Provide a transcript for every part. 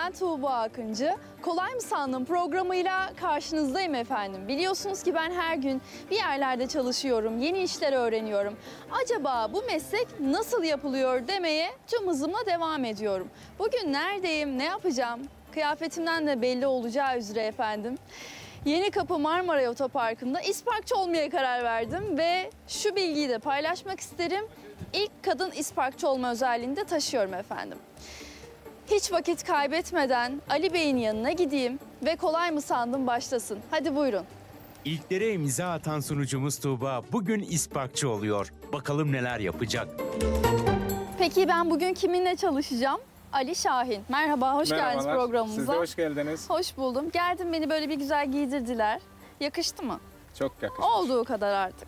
Ben Tuğba Akıncı. Kolay mı sandın programıyla karşınızdayım efendim. Biliyorsunuz ki ben her gün bir yerlerde çalışıyorum, yeni işler öğreniyorum. Acaba bu meslek nasıl yapılıyor demeye tüm hızımla devam ediyorum. Bugün neredeyim, ne yapacağım? Kıyafetimden de belli olacağı üzere efendim. Yenikapı Marmaray Otoparkı'nda isparkçı olmaya karar verdim ve şu bilgiyi de paylaşmak isterim. İlk kadın isparkçı olma özelliğini de taşıyorum efendim. Hiç vakit kaybetmeden Ali Bey'in yanına gideyim ve kolay mı sandım başlasın. Hadi buyurun. İlklere imza atan sunucumuz Tuğba bugün isparkçı oluyor. Bakalım neler yapacak. Peki ben bugün kiminle çalışacağım? Ali Şahin. Merhaba, hoş geldiniz programımıza. Siz de hoş geldiniz. Hoş buldum. Geldim, beni böyle bir güzel giydirdiler. Yakıştı mı? Çok yakışmış. Olduğu kadar artık.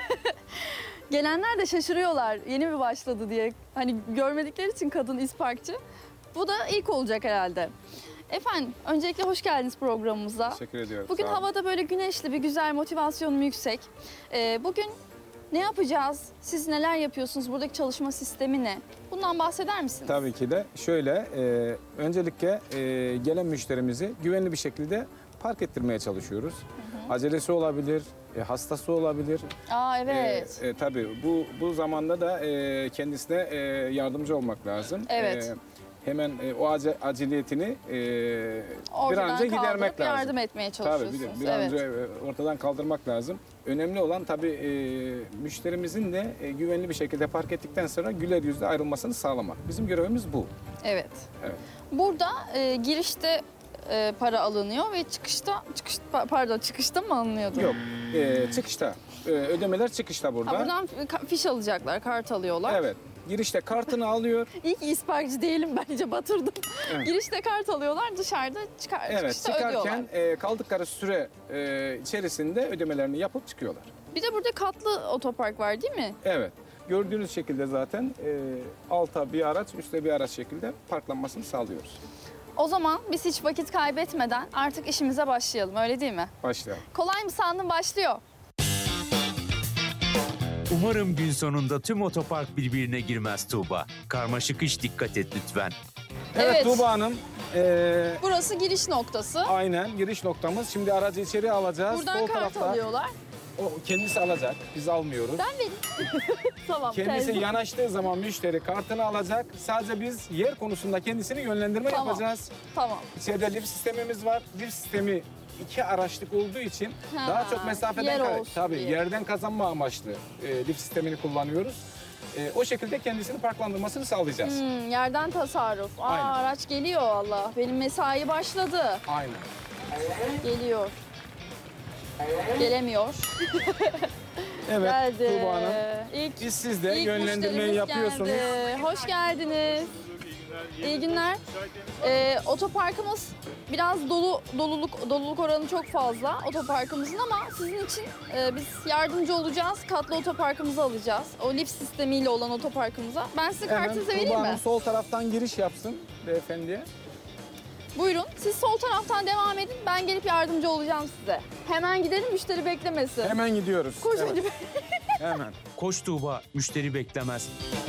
Gelenler de şaşırıyorlar yeni mi başladı diye. Hani görmedikleri için kadın isparkçı. Bu da ilk olacak herhalde. Efendim, öncelikle hoş geldiniz programımıza. Teşekkür ediyorum. Bugün sağ olun. havada böyle güneşli, bir güzel, motivasyonum yüksek. Bugün ne yapacağız? Siz neler yapıyorsunuz? Buradaki çalışma sistemi ne? Bundan bahseder misiniz? Tabii ki de şöyle, öncelikle gelen müşterimizi güvenli bir şekilde park ettirmeye çalışıyoruz. Acelesi olabilir, hastası olabilir. Aa evet. Tabii bu zamanda da kendisine yardımcı olmak lazım. Evet. Hemen o aceliyetini bir Oradan an önce gidermek kaldırıp lazım. yardım etmeye Tabii çalışıyorsunuz. bir an önce ortadan kaldırmak lazım. Önemli olan tabii müşterimizin de güvenli bir şekilde park ettikten sonra güler yüzle ayrılmasını sağlamak. Bizim görevimiz bu. Evet. Evet. Burada girişte para alınıyor ve çıkışta mı alınıyordu? Yok, çıkışta. Ödemeler çıkışta burada. Ha, buradan fiş alacaklar, kart alıyorlar. Evet. Girişte kartını alıyor. İyi ki isparkçı değilim, bence batırdım. Evet. Girişte kart alıyorlar, dışarıda Evet, çıkışta ödüyorlar. çıkarken kaldıkları süre içerisinde ödemelerini yapıp çıkıyorlar. Bir de burada katlı otopark var değil mi? Evet. Gördüğünüz şekilde zaten alta bir araç, üstte bir araç şekilde parklanmasını sağlıyoruz. O zaman biz hiç vakit kaybetmeden artık işimize başlayalım, öyle değil mi? Başlayalım. Kolay mı sandın, başlıyor. Umarım gün sonunda tüm otopark birbirine girmez Tuğba. Karmaşık iş, dikkat et lütfen. Evet. Tuğba Hanım, Burası giriş noktası. aynen giriş noktamız. Şimdi aracı içeri alacağız. Buradan Sol kart tarafta alıyorlar. o kendisi alacak. Biz almıyoruz. Ben vereyim. Tamam. Kendisi terzi. yanaştığı zaman müşteri kartını alacak. Sadece biz yer konusunda kendisini yönlendirme Tamam. yapacağız. Tamam. İçeride lift sistemimiz var. Lift sistemi 2 araçlık olduğu için Ha, daha çok mesafeden yer olsun tabii diye. yerden kazanma amaçlı lift sistemini kullanıyoruz. O şekilde kendisini parklandırmasını sağlayacağız. Yerden tasarruf. Aynen. Araç geliyor valla. Benim mesai başladı. Aynen. Geliyor. Gelemiyor. Evet Geldi. Tuğba Hanım. İlk, Biz siz de ilk yönlendirmeyi müşterimiz yapıyorsunuz. geldi. Hoş geldiniz. İyi günler. Otoparkımız biraz doluluk oranı çok fazla otoparkımızın, ama sizin için biz yardımcı olacağız. Katlı otoparkımızı alacağız. O lift sistemiyle olan otoparkımıza. Ben size kartınızı Tuğba vereyim mi? Hanım sol taraftan giriş yapsın beyefendiye. Buyurun. Siz sol taraftan devam edin. Ben gelip yardımcı olacağım size. Hemen gidelim, müşteri beklemesin. Hemen gidiyoruz. Koş Evet, hadi. hemen. Koş Tuğba, müşteri beklemez.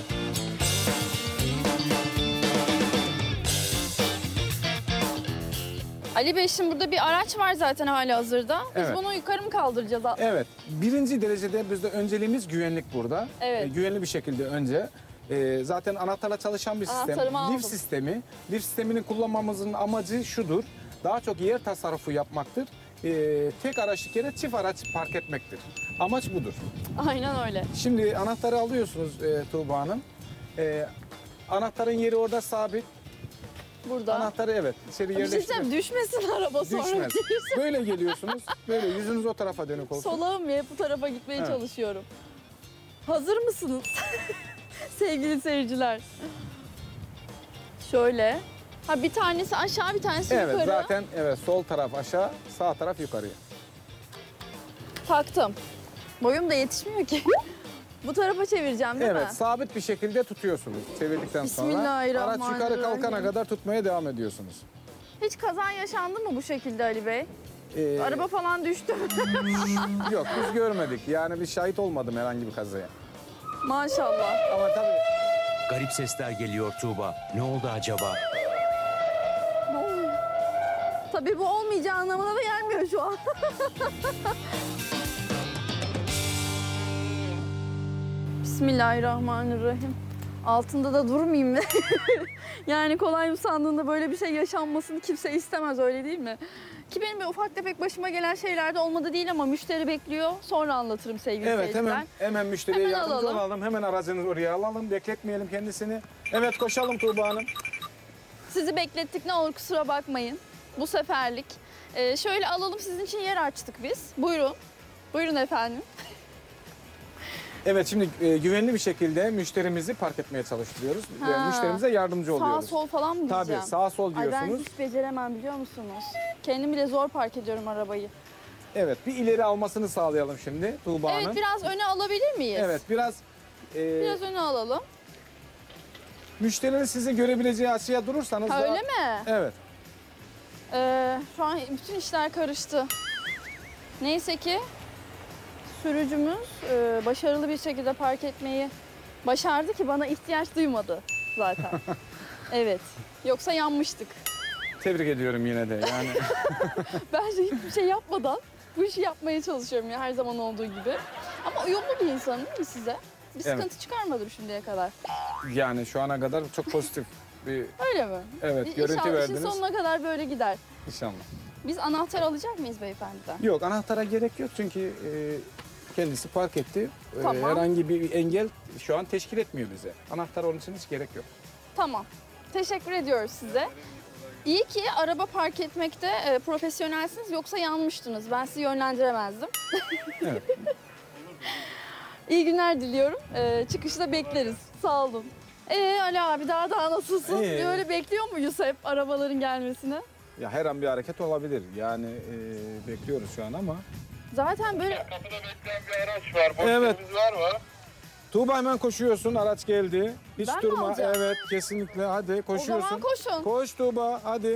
Ali Bey, şimdi burada bir araç var zaten hali hazırda. Biz Evet. bunu yukarı mı kaldıracağız? Evet. Birinci derecede bizde önceliğimiz güvenlik burada. Evet. Güvenli bir şekilde önce. Zaten anahtarla çalışan bir sistem. Anahtarımı aldım. Lift sistemi. Lift sistemini kullanmamızın amacı şudur. Daha çok yer tasarrufu yapmaktır. Tek araçlık yere çift araç park etmektir. Amaç budur. Aynen öyle. Şimdi anahtarı alıyorsunuz Tuğba Hanım. Anahtarın yeri orada sabit. Burada. Anahtarı evet içeri Bir şey yerleştirip diyeceğim, düşmesin araba sonra. düşmez. Böyle geliyorsunuz. Böyle yüzünüz o tarafa dönük olsun. Solağım ya, bu tarafa gitmeye Evet. çalışıyorum. Hazır mısınız? Sevgili seyirciler. Şöyle. Ha, bir tanesi aşağı, bir tanesi Evet yukarı. zaten evet sol taraf aşağı, sağ taraf yukarıya. Taktım. Boyum da yetişmiyor ki. Bu tarafa çevireceğim değil Evet mi? sabit bir şekilde tutuyorsunuz çevirdikten sonra. Araç Bismillahirrahmanirrahim. yukarı kalkana kadar tutmaya devam ediyorsunuz. Hiç kazan yaşandı mı bu şekilde Ali Bey? Ee, Araba falan düştü mü? Yok biz görmedik. Yani bir şahit olmadım herhangi bir kazaya. Maşallah. Ama tabii Garip sesler geliyor Tuğba. Ne oldu acaba? Ne oldu Tabii bu olmayacağı anlamına da gelmiyor şu an. Bismillahirrahmanirrahim. Altında da durmayayım mı? Yani kolay mı sandığında böyle bir şey yaşanmasını kimse istemez, öyle değil mi? Ki benim böyle ufak tefek başıma gelen şeyler de olmadı değil ama müşteri bekliyor. Sonra anlatırım sevgili Evet, seyirciler. hemen müşteriye Hemen yardımcı alalım. olalım. Hemen aracını oraya alalım. Bekletmeyelim kendisini. Evet, koşalım Tuğba Hanım. Sizi beklettik, ne olur kusura bakmayın. Bu seferlik. Şöyle alalım, sizin için yer açtık biz. Buyurun. Buyurun efendim. Evet, şimdi güvenli bir şekilde müşterimizi park etmeye çalıştırıyoruz. Ha. Müşterimize yardımcı Sağ oluyoruz. sol falan mı Tabii, diyeceğim? sağ sol Ay ben diyorsunuz. hiç beceremem biliyor musunuz? Kendim bile zor park ediyorum arabayı. Evet, bir ileri almasını sağlayalım şimdi Tuğba Evet, Hanım. biraz öne alabilir miyiz? Evet, biraz Biraz öne alalım. müşterinin sizi görebileceği açıya durursanız Ha, daha... öyle mi? Evet. Şu an bütün işler karıştı. Neyse ki sürücümüz başarılı bir şekilde park etmeyi başardı ki bana ihtiyaç duymadı zaten. Evet. Yoksa yanmıştık. Tebrik ediyorum yine de. Yani Bence hiçbir şey yapmadan bu işi yapmaya çalışıyorum ya, her zaman olduğu gibi. Ama uyumlu bir insanım değil mi size? Bir Evet. sıkıntı çıkarmadım şimdiye kadar. yani şu ana kadar çok pozitif bir Öyle mi? evet görüntü İnşallah işin verdiniz. sonuna kadar böyle gider. İnşallah. Biz anahtar alacak mıyız beyefendiden? Yok, anahtara gerek yok çünkü kendisi park etti. Tamam. Herhangi bir engel şu an teşkil etmiyor bize. Anahtar onun için hiç gerek yok. Tamam. Teşekkür ediyoruz size. İyi ki araba park etmekte profesyonelsiniz, yoksa yanmıştınız. Ben sizi yönlendiremezdim. Evet. İyi günler diliyorum. Çıkışta bekleriz. Sağ olun. Ali abi daha nasılsın? İyi. Böyle bekliyor muyuz hep arabaların gelmesini? Ya her an bir hareket olabilir. Yani bekliyoruz şu an ama. Zaten böyle Kapıda bekleyen bir araç var. Boş Evet. yerimiz var mı? Tuğba hemen koşuyorsun. Araç geldi. Hiç Ben mi durma. alacağım? Evet, kesinlikle. Hadi koşuyorsun. zaman koşun. Koş Tuğba, hadi.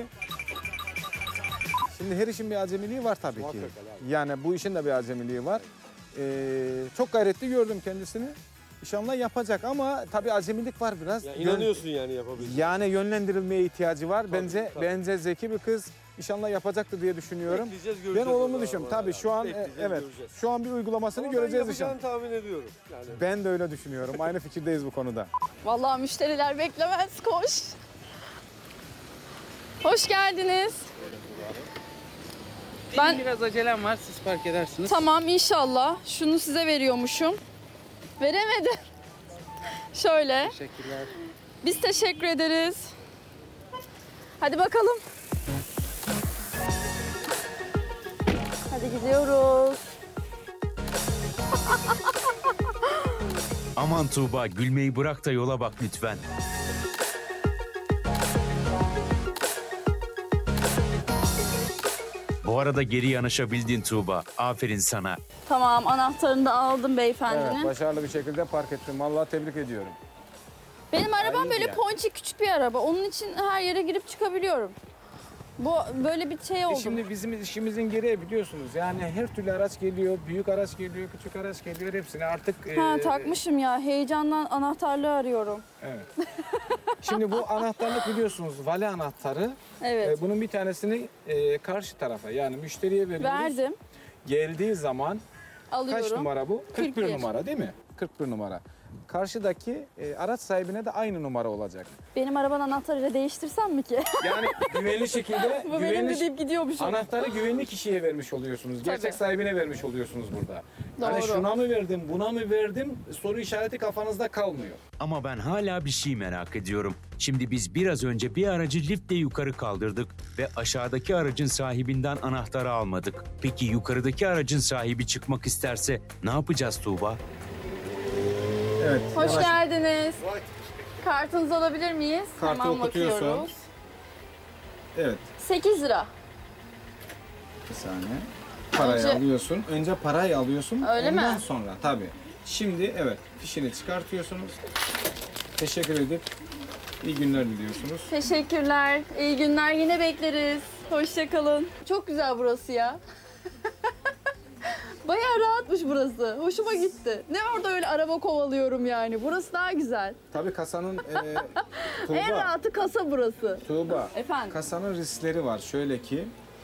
Şimdi her işin bir acemiliği var tabii ki. Yani bu işin de bir acemiliği var. Çok gayretli gördüm kendisini. İnşallah yapacak ama tabii acemilik var biraz. Ya inanıyorsun yani yapabileceğine. Yani yönlendirilmeye ihtiyacı var. Tabii, Bence tabii. zeki bir kız. İnşallah yapacaktır diye düşünüyorum. Bekleyeceğiz, Ben göreceğiz olumlu vallahi düşünüyorum. vallahi Tabii ya. şu an Bekleyeceğiz, evet. göreceğiz. Şu an bir uygulamasını Ama göreceğiz ben inşallah. yapacağını tahmin ediyorum. Yani Ben de öyle düşünüyorum. Aynı fikirdeyiz bu konuda. vallahi müşteriler beklemez, koş. Hoş geldiniz. Benim biraz acelem var, siz fark edersiniz. Tamam, inşallah. Şunu size veriyormuşum. Veremedim. Şöyle. Teşekkürler. Biz teşekkür ederiz. Hadi bakalım. Hadi gidiyoruz. Aman Tuğba, gülmeyi bırak da yola bak lütfen. Bu arada geri yanaşabildin Tuğba. Aferin sana. Tamam, anahtarını da aldım Evet, beyefendinin. başarılı bir şekilde park ettim. Vallahi tebrik ediyorum. Benim arabam iyiydi böyle yani. ponçik küçük bir araba. Onun için her yere girip çıkabiliyorum. Bu böyle bir şey oldu. Şimdi bizim işimizin gereği biliyorsunuz. Yani her türlü araç geliyor, büyük araç geliyor, küçük araç geliyor. Hepsini artık... Ha, takmışım ya. Heyecandan anahtarlığı arıyorum. Evet. Şimdi bu anahtarlık biliyorsunuz vali anahtarı. Evet. Bunun bir tanesini karşı tarafa yani müşteriye veriyoruz. Verdim. Geldiği zaman Alıyorum. kaç numara bu? 41 41. numara değil mi? 41 numara. Karşıdaki araç sahibine de aynı numara olacak. Benim arabanın anahtarıyla değiştirsem mi ki? Yani güvenli şekilde Bu benim de deyip gidiyormuşum. anahtarı güvenli kişiye vermiş oluyorsunuz. Gerçek Tabii. sahibine vermiş oluyorsunuz burada. Hani Doğru. şuna mı verdim, buna mı verdim soru işareti kafanızda kalmıyor. Ama ben hala bir şey merak ediyorum. Şimdi biz biraz önce bir aracı liftle yukarı kaldırdık ve aşağıdaki aracın sahibinden anahtarı almadık. Peki yukarıdaki aracın sahibi çıkmak isterse ne yapacağız Tuğba? Evet. Hoş yavaş- geldiniz. Kartınızı alabilir miyiz? Kartı Hemen okutuyorsun. bakıyoruz. Evet. 8 lira. Bir saniye. Parayı Önce- alıyorsun. Önce parayı alıyorsun. Öyle mi? ondan sonra tabii. Şimdi evet fişini çıkartıyorsunuz. Teşekkür edip iyi günler diliyorsunuz. Teşekkürler. İyi günler. Yine bekleriz. Hoşça kalın. Çok güzel burası ya. Bayağı rahatmış burası. Hoşuma gitti. Ne orada öyle araba kovalıyorum yani. Burası daha güzel. Tabii kasanın En Tuğba, rahatı kasa burası. Tuğba. Efendim? Kasanın riskleri var. Şöyle ki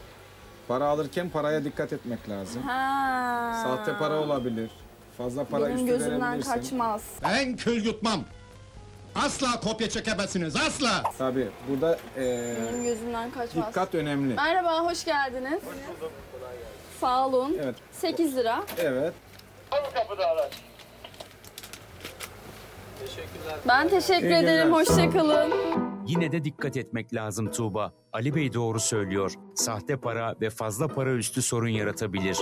Para alırken paraya dikkat etmek lazım. Ha. Sahte para olabilir. Fazla para Benim üstü gözümden verebilirsin. kaçmaz. Ben kül yutmam. Asla kopya çekemezsiniz, asla. Tabii burada Benim gözümden kaçmaz. dikkat önemli. Merhaba, hoş geldiniz. Sağ olun. Evet. 8 lira. Evet. Ön kapıda araç. Ben teşekkür İyi ederim. günler. Hoşça kalın. Yine de dikkat etmek lazım Tuğba. Ali Bey doğru söylüyor. Sahte para ve fazla para üstü sorun yaratabilir.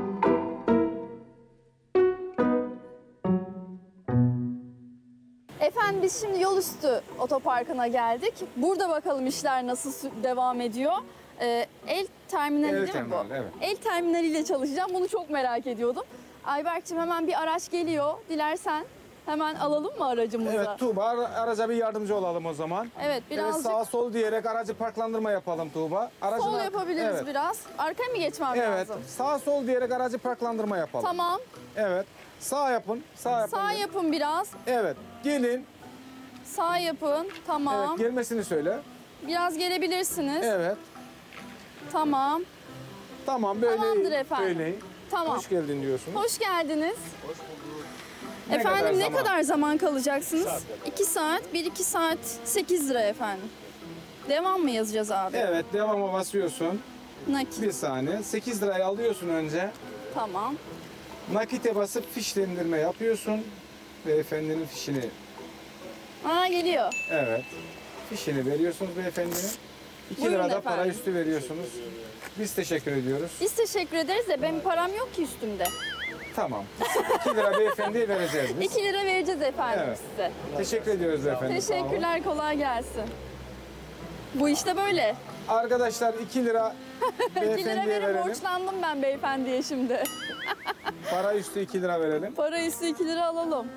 Efendim biz şimdi yol üstü otoparkına geldik. Burada bakalım işler nasıl devam ediyor. El terminali El değil mi bu? terminali, evet. El terminaliyle çalışacağım. Bunu çok merak ediyordum. Ayberk'cim hemen bir araç geliyor. Dilersen hemen alalım mı aracımızı? Evet Tuğba araca bir yardımcı olalım o zaman. Evet, Evet birazcık sağa sol diyerek aracı parklandırma yapalım Tuğba. sol yapabiliriz evet. biraz. Arkaya mı geçmem Evet lazım? sağ sol diyerek aracı parklandırma yapalım. Tamam. Evet sağ yapın. Sağ yapın. Sağ yapın biraz. Evet gelin. Sağ yapın. Tamam. Evet gelmesini söyle. Biraz gelebilirsiniz. Evet. Tamam. Tamam böyle Tamamdır iyi, efendim. böyle iyi. Tamam. Hoş geldin diyorsunuz. Hoş geldiniz. Ne Efendim kadar ne zaman? kadar zaman kalacaksınız? 2 saat, 1-2 saat 8 lira efendim. Devam mı yazacağız abi? Evet devama basıyorsun. Nakit. Bir saniye. 8 lirayı alıyorsun önce. Tamam. Nakite basıp fişlendirme yapıyorsun. Beyefendinin fişini. Aa geliyor. Evet. Fişini veriyorsunuz beyefendinin. 2 Buyurun lira da efendim. para üstü veriyorsunuz. Biz teşekkür ediyoruz. Biz teşekkür ederiz de benim param yok ki üstümde. Tamam. 2 lira beyefendiye vereceğiz biz. 2 lira vereceğiz efendim Evet. size. Teşekkür ediyoruz beyefendi. sağ olun. Teşekkürler, kolay gelsin. Bu işte böyle. Arkadaşlar 2 lira 2 lira beyefendiye verin, verelim. borçlandım ben beyefendiye şimdi. Para üstü 2 lira verelim. Para üstü 2 lira alalım.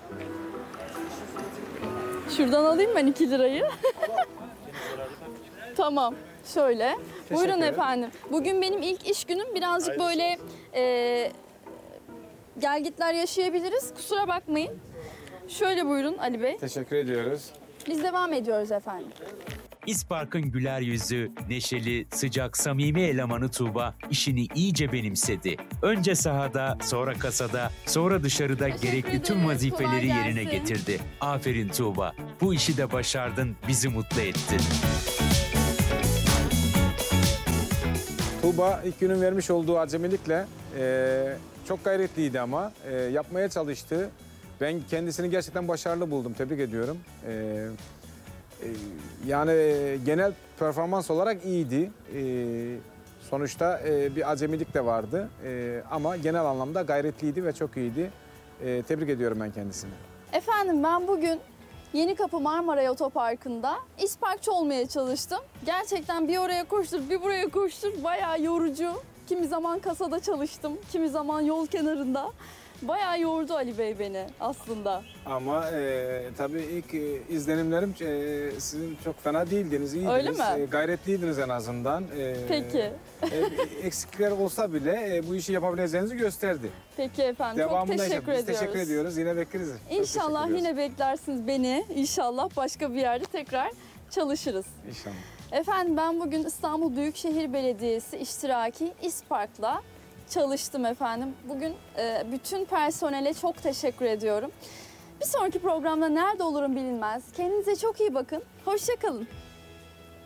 Şuradan alayım ben 2 lirayı. Tamam. Şöyle. Buyurun ederim. efendim. Bugün benim ilk iş günüm. Birazcık böyle gelgitler yaşayabiliriz. Kusura bakmayın. Şöyle buyurun Ali Bey. Teşekkür ediyoruz. Biz devam ediyoruz efendim. İspark'ın güler yüzü, neşeli, sıcak, samimi elemanı Tuğba işini iyice benimsedi. Önce sahada, sonra kasada, sonra dışarıda Teşekkür gerekli tüm ederiz, vazifeleri kolay yerine gelsin. getirdi. Aferin Tuğba. Bu işi de başardın, bizi mutlu ettin. Tuğba ilk günün vermiş olduğu acemilikle çok gayretliydi ama yapmaya çalıştı. Ben kendisini gerçekten başarılı buldum. Tebrik ediyorum. Yani genel performans olarak iyiydi. Sonuçta bir acemilik de vardı. Ama genel anlamda gayretliydi ve çok iyiydi. Tebrik ediyorum ben kendisini. Efendim ben bugün Yenikapı Marmaray Otoparkı'nda isparkçı olmaya çalıştım. Gerçekten bir oraya koştur, bir buraya koştur. Bayağı yorucu. Kimi zaman kasada çalıştım, kimi zaman yol kenarında. Bayağı yordu Ali Bey beni aslında. Ama tabii ilk izlenimlerim sizin çok fena değildiniz, iyiydiniz. Öyle mi? Gayretliydiniz en azından. Peki. Eksikler olsa bile bu işi yapabileceğinizi gösterdi. Peki efendim. Devamında Çok teşekkür biz ediyoruz. teşekkür ediyoruz. Yine bekleriz. Çok İnşallah teşekkür yine ediyoruz. beklersiniz beni. İnşallah başka bir yerde tekrar çalışırız. İnşallah. Efendim ben bugün İstanbul Büyükşehir Belediyesi iştiraki İspark'la çalıştım efendim. Bugün bütün personele çok teşekkür ediyorum. Bir sonraki programda nerede olurum bilinmez. Kendinize çok iyi bakın. Hoşça kalın.